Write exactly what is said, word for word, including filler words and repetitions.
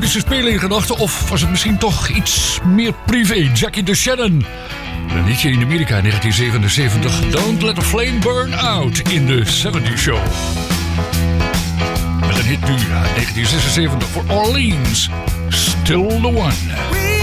Olympische Spelen in gedachten? Of was het misschien toch iets meer privé? Jackie DeShannon. Een liedje in Amerika in negentien zevenenzeventig. Don't let the flame burn out in the seventies show. Met een hit nu uit negentien zesenzeventig voor Orleans. Still the one.